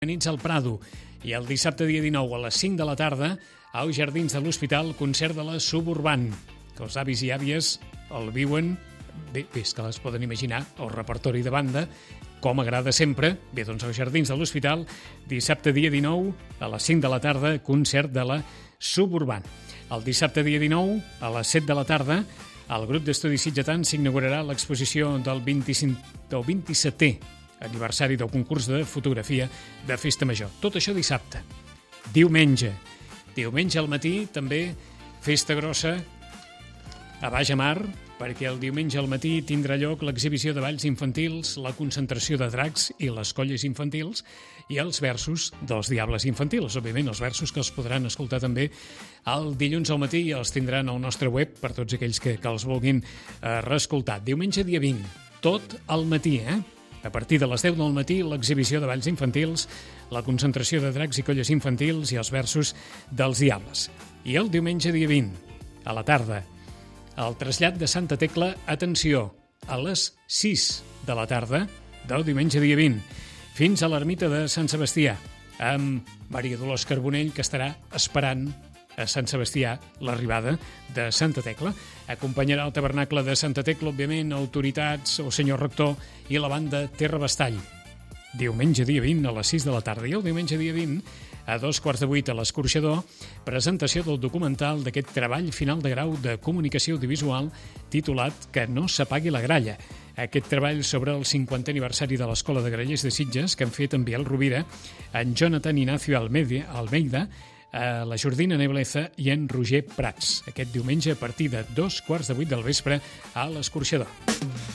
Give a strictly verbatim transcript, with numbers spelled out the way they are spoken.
nits al Prado i el dissabte dia dinou a les cinc de la tarda als Jardins de l'Hospital, concert de la Suburban, que els avis i àvies el viuen, bé, bé, és que les poden imaginar, el repertori de banda, com agrada sempre. Bé, doncs als Jardins de l'Hospital, dissabte dia dinou a les cinc de la tarda, concert de la Suburban. El dissabte dia dinou a les set de la tarda, el grup d'estudis sitgetans s'inaugurarà l'exposició del vint-i-cinquè o vint-i-setè aniversari del concurs de fotografia de Festa Major. Tot això dissabte. Diumenge. Diumenge al matí també festa grossa a Baix Amar, perquè el diumenge al matí tindrà lloc l'exhibició de balls infantils, la concentració de dracs i les colles infantils i els versos dels Diables infantils. Òbviament, els versos que els podran escoltar també el dilluns al matí i els tindran al nostre web per tots aquells que, que els vulguin eh, reescoltar. Diumenge dia vint, tot al matí, eh? A partir de les deu del matí, l'exhibició de balls infantils, la concentració de dracs i colles infantils i els versos dels Diables. I el diumenge dia vint, a la tarda, el trasllat de Santa Tecla, atenció, a les sis de la tarda del diumenge dia vint, fins a l'ermita de Sant Sebastià, amb Maria Dolors Carbonell, que estarà esperant a Sant Sebastià l'arribada de Santa Tecla. Acompanyarà el tabernacle de Santa Tecla, òbviament, autoritats, el senyor rector i la banda Terra Bastall. Diumenge dia vint a les sis de la tarda i el diumenge dia vint a dos quarts de vuit a l'Escorxador, presentació del documental d'aquest treball final de grau de comunicació audiovisual titulat Que no s'apagui la gralla. Aquest treball sobre el cinquantè aniversari de l'Escola de Grallers de Sitges que han fet en Biel Rovira, en Jonathan Ignacio Almeida, Almeida a la Jordina Nebleza i en Roger Prats. Aquest diumenge a partir de dos quarts de vuit del vespre a l'Escorxador.